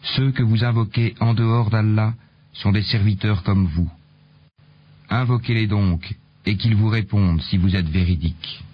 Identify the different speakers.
Speaker 1: Ceux que vous invoquez en dehors d'Allah sont des serviteurs comme vous. Invoquez-les donc, et qu'ils vous répondent si vous êtes véridiques.